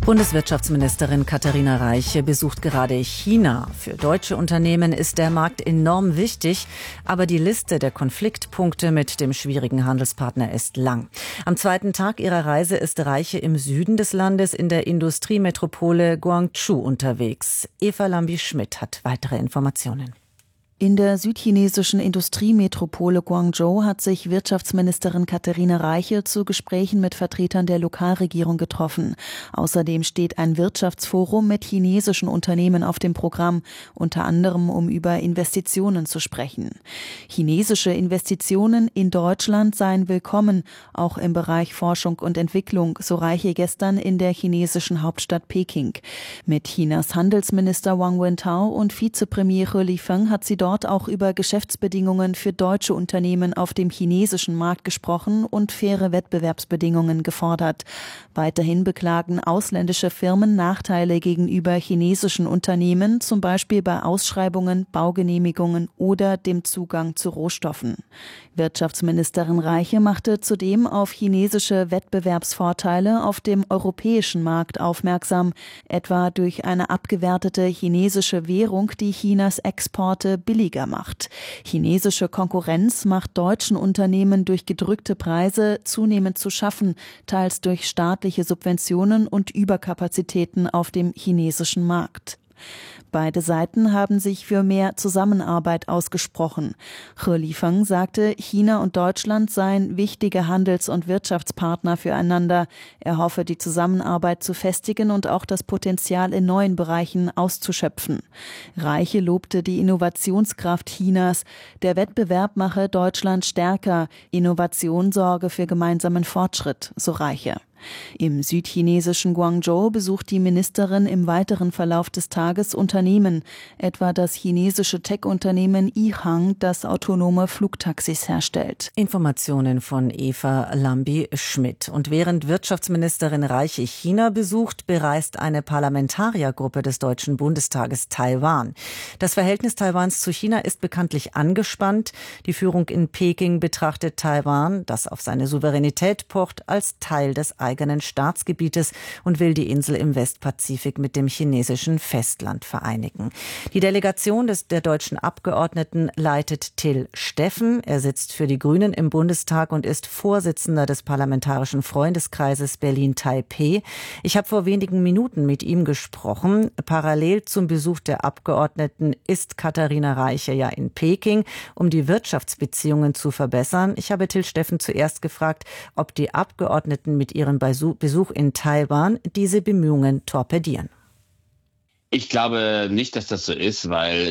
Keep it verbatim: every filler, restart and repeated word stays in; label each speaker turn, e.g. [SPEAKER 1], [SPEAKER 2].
[SPEAKER 1] Bundeswirtschaftsministerin Katharina Reiche besucht gerade China. Für deutsche Unternehmen ist der Markt enorm wichtig, aber die Liste der Konfliktpunkte mit dem schwierigen Handelspartner ist lang. Am zweiten Tag ihrer Reise ist Reiche im Süden des Landes in der Industriemetropole Guangzhou unterwegs. Eva Lambi-Schmidt hat weitere Informationen.
[SPEAKER 2] In der südchinesischen Industriemetropole Guangzhou hat sich Wirtschaftsministerin Katharina Reiche zu Gesprächen mit Vertretern der Lokalregierung getroffen. Außerdem steht ein Wirtschaftsforum mit chinesischen Unternehmen auf dem Programm, unter anderem um über Investitionen zu sprechen. Chinesische Investitionen in Deutschland seien willkommen, auch im Bereich Forschung und Entwicklung, so Reiche gestern in der chinesischen Hauptstadt Peking. Mit Chinas Handelsminister Wang Wentao und Vizepremier He Lifeng hat sie dort auch über Geschäftsbedingungen für deutsche Unternehmen auf dem chinesischen Markt gesprochen und faire Wettbewerbsbedingungen gefordert. Weiterhin beklagen ausländische Firmen Nachteile gegenüber chinesischen Unternehmen, zum Beispiel bei Ausschreibungen, Baugenehmigungen oder dem Zugang zu Rohstoffen. Wirtschaftsministerin Reiche machte zudem auf chinesische Wettbewerbsvorteile auf dem europäischen Markt aufmerksam, etwa durch eine abgewertete chinesische Währung, die Chinas Exporte billiger macht. Chinesische Konkurrenz macht deutschen Unternehmen durch gedrückte Preise zunehmend zu schaffen, teils durch staatliche Subventionen und Überkapazitäten auf dem chinesischen Markt. Beide Seiten haben sich für mehr Zusammenarbeit ausgesprochen. He Lifeng sagte, China und Deutschland seien wichtige Handels- und Wirtschaftspartner füreinander. Er hoffe, die Zusammenarbeit zu festigen und auch das Potenzial in neuen Bereichen auszuschöpfen. Reiche lobte die Innovationskraft Chinas. Der Wettbewerb mache Deutschland stärker. Innovation sorge für gemeinsamen Fortschritt, so Reiche. Im südchinesischen Guangzhou besucht die Ministerin im weiteren Verlauf des Tages Unternehmen, etwa das chinesische Tech-Unternehmen Yihang, das autonome Flugtaxis herstellt.
[SPEAKER 1] Informationen von Eva Lambi-Schmidt. Und während Wirtschaftsministerin Reiche China besucht, bereist eine Parlamentariergruppe des Deutschen Bundestages Taiwan. Das Verhältnis Taiwans zu China ist bekanntlich angespannt. Die Führung in Peking betrachtet Taiwan, das auf seine Souveränität pocht, als Teil des eigenen Staatsgebietes und will die Insel im Westpazifik mit dem chinesischen Festland vereinigen. Die Delegation des, der deutschen Abgeordneten leitet Till Steffen. Er sitzt für die Grünen im Bundestag und ist Vorsitzender des Parlamentarischen Freundeskreises Berlin-Taipeh. Ich habe vor wenigen Minuten mit ihm gesprochen. Parallel zum Besuch der Abgeordneten ist Katharina Reiche ja in Peking, um die Wirtschaftsbeziehungen zu verbessern. Ich habe Till Steffen zuerst gefragt, ob die Abgeordneten mit ihrem Besuch in Taiwan diese Bemühungen torpedieren.
[SPEAKER 3] Ich glaube nicht, dass das so ist, weil